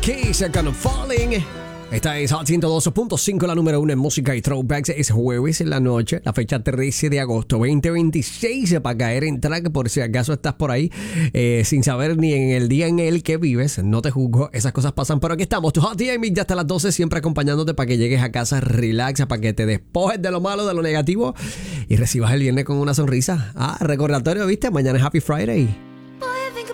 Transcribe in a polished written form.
Kiss con Falling. Esta es Hot 102.5, la número 1 en música y throwbacks. Es jueves en la noche, la fecha 13 de agosto 2026, para caer en track por si acaso estás por ahí sin saber ni en el día en el que vives. No te juzgo, esas cosas pasan, pero aquí estamos. Tu Hot DM ya hasta las 12, siempre acompañándote para que llegues a casa relax, para que te despojes de lo malo, de lo negativo y recibas el viernes con una sonrisa. Recordatorio, ¿viste? Mañana es Happy Friday.